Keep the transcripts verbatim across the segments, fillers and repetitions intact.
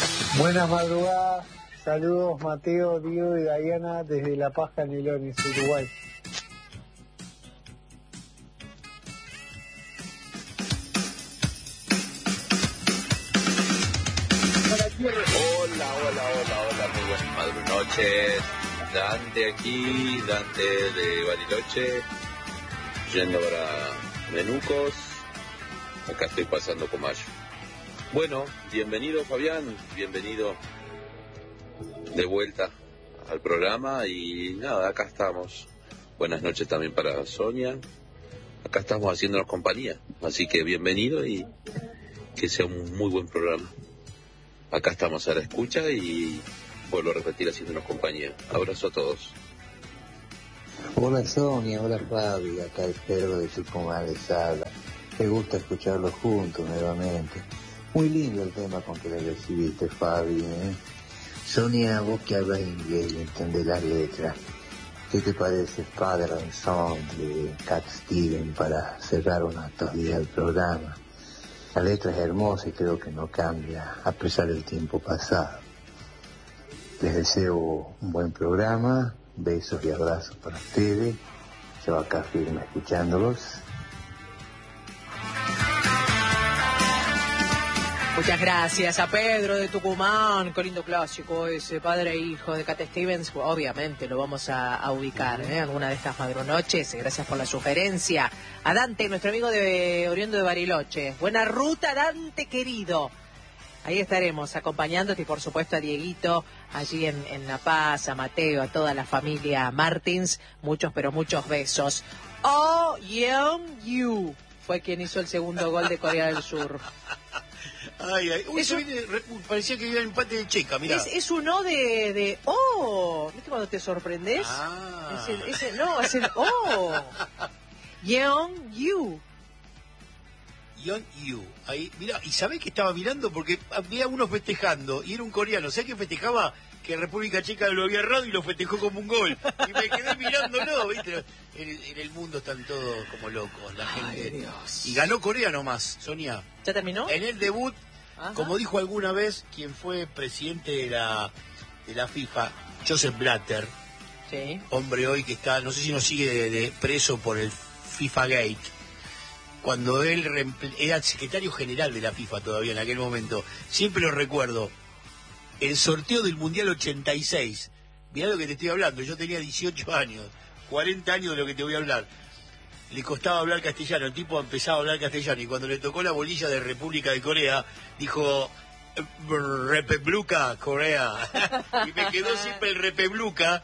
Buenas madrugadas, saludos Mateo, Diego y Diana desde La Paz, Canelones, Uruguay. Hola, hola, hola, hola, muy buenas madrugadas noches. Dante aquí, Dante de Bariloche, yendo para Menucos. Acá estoy pasando con Mayo. Bueno, bienvenido Fabián, bienvenido de vuelta al programa y nada, acá estamos. Buenas noches también para Sonia. Acá estamos haciéndonos compañía, así que bienvenido y que sea un muy buen programa. Acá estamos a la escucha y vuelvo a repetir haciéndonos compañía. Abrazo a todos. Hola Sonia, hola Fabi, acá el Pedro de Tucumán les habla. Me gusta escucharlos juntos nuevamente. Muy lindo el tema con que le recibiste, Fabi, ¿eh? Sonia, vos que hablas inglés y entendés las letras, ¿qué te parece Father and Son de Cat Stevens para cerrar unos estos días el programa? La letra es hermosa y creo que no cambia a pesar del tiempo pasado. Les deseo un buen programa, besos y abrazos para ustedes. Yo acá firme escuchándolos. Muchas gracias a Pedro de Tucumán, qué lindo clásico ese, padre e hijo de Cat Stevens, obviamente lo vamos a, a ubicar en ¿eh? alguna de estas madrunoches, gracias por la sugerencia. A Dante, nuestro amigo de Oriundo de Bariloche, buena ruta Dante querido, ahí estaremos acompañándote y por supuesto a Dieguito allí en, en La Paz, a Mateo, a toda la familia Martins, muchos pero muchos besos. Oh, Young You fue quien hizo el segundo gol de Corea del Sur. Ay, ay. Uy, Eso, viene, parecía que iba el empate de Checa, mirá. Es, es uno de, de oh, ¿viste cuando te sorprendes? Ah. Es el, es el, no, es el oh. Young You. Young You. Ahí, mirá, y sabés que estaba mirando porque había uno festejando y era un coreano. ¿Sabés que festejaba? Que República Checa lo había errado y lo festejó como un gol. Y me quedé mirándolo, ¿viste? En el, en el mundo están todos como locos, la gente. Ay, Dios. Y ganó Corea nomás, Sonia. ¿Ya terminó? En el debut, Ajá. Como dijo alguna vez quien fue presidente de la, de la FIFA, Joseph Blatter, Sí. hombre hoy que está, no sé si nos sigue de, de preso por el FIFA Gate, cuando él reempl- era secretario general de la FIFA todavía en aquel momento, siempre lo recuerdo, el sorteo del Mundial ochenta y seis, mirá lo que te estoy hablando, yo tenía dieciocho años, cuarenta años de lo que te voy a hablar, le costaba hablar castellano, el tipo empezaba a hablar castellano y cuando le tocó la bolilla de República de Corea, dijo Repebluca Corea y me quedó siempre el Repebluca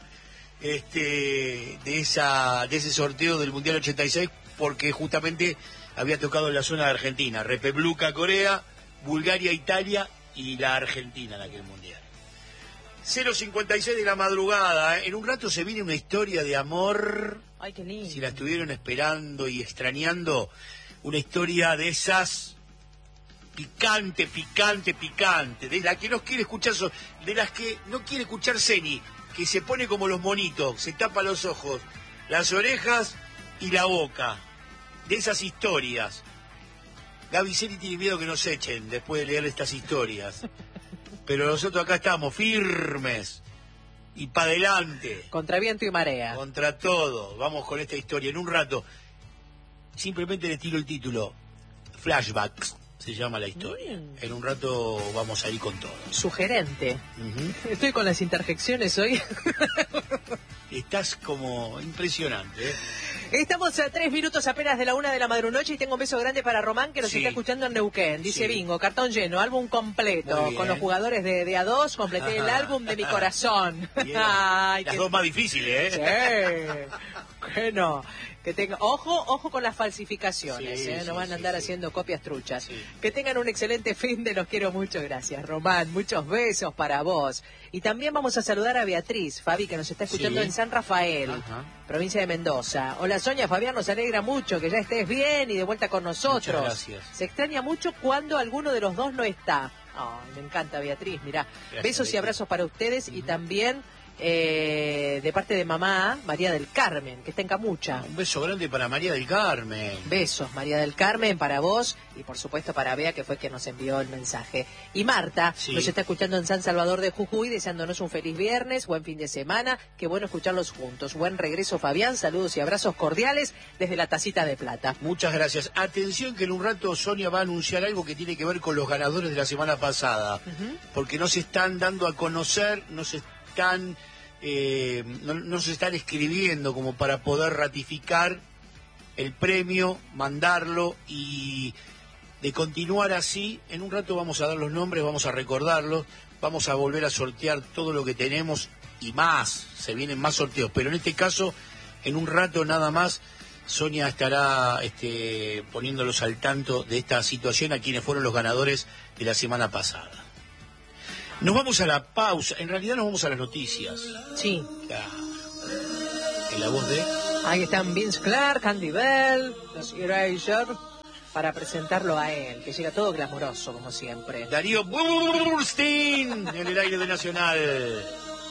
este, de esa de ese sorteo del Mundial ochenta y seis porque justamente había tocado en la zona de Argentina, Repebluca Corea, Bulgaria, Italia y la Argentina en aquel Mundial. cero cincuenta y seis de la madrugada, ¿eh? En un rato se viene una historia de amor. Ay, qué lindo. Si la estuvieron esperando y extrañando, una historia de esas picante, picante, picante, de la que no quiere escuchar, de las que no quiere escuchar Ceni, que se pone como los monitos, se tapa los ojos, las orejas y la boca, de esas historias. Gaby Ceni tiene miedo que nos echen después de leer estas historias, pero nosotros acá estamos firmes. Y para adelante. Contra viento y marea. Contra todo. Vamos con esta historia. En un rato, simplemente le tiro el título. Flashbacks se llama la historia. Mm. En un rato vamos a ir con todo. Sugerente. Uh-huh. Estoy con las interjecciones hoy. Estás como impresionante, ¿eh? Estamos a tres minutos apenas de la una de la madrunoche y tengo un beso grande para Román que nos sí. está escuchando en Neuquén. Dice sí. Bingo, cartón lleno, álbum completo. Con los jugadores de, de A dos completé el álbum de mi corazón. Ay, las que... dos más difíciles, ¿eh? Sí. Bueno, que tenga... Ojo, ojo con las falsificaciones, sí, ¿eh? No sí, van a andar sí, haciendo sí. copias truchas. Sí. Que tengan un excelente fin de los quiero mucho. Gracias, Román. Muchos besos para vos. Y también vamos a saludar a Beatriz, Fabi, que nos está escuchando sí. en San Rafael, Ajá. provincia de Mendoza. Hola, Sonia, Fabián, nos alegra mucho que ya estés bien y de vuelta con nosotros. Muchas gracias. Se extraña mucho cuando alguno de los dos no está. Oh, me encanta, Beatriz, mirá. Gracias, besos y abrazos para ustedes uh-huh. y también eh, de parte de mamá, María del Carmen, que está en Camucha. Un beso grande para María del Carmen. Besos, María del Carmen, para vos y por supuesto para Bea, que fue quien nos envió el mensaje. Y Marta Sí. nos está escuchando en San Salvador de Jujuy, deseándonos un feliz viernes, buen fin de semana, qué bueno escucharlos juntos. Buen regreso, Fabián, saludos y abrazos cordiales desde la Tacita de Plata. Muchas gracias. Atención que en un rato Sonia va a anunciar algo que tiene que ver con los ganadores de la semana pasada, Uh-huh. porque no se están dando a conocer, no se están, eh, no, no se están escribiendo como para poder ratificar el premio, mandarlo y de continuar así. En un rato vamos a dar los nombres, vamos a recordarlos, vamos a volver a sortear todo lo que tenemos y más, se vienen más sorteos, pero en este caso, en un rato nada más, Sonia estará este, poniéndolos al tanto de esta situación a quienes fueron los ganadores de la semana pasada. Nos vamos a la pausa, en realidad nos vamos a las noticias. Sí. Claro. En la voz de... Ahí están Vince Clark, Andy Bell, los Erasure, para presentarlo a él, que llega todo glamuroso, como siempre. Darío Burstein en el aire de Nacional.